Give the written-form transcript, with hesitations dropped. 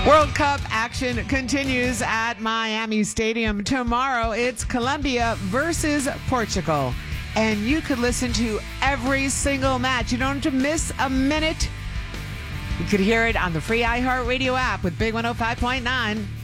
World Cup action continues at Miami Stadium. Tomorrow, it's Colombia versus Portugal. And you could listen to every single match. You don't have to miss a minute. You could hear it on the free iHeartRadio app with Big 105.9.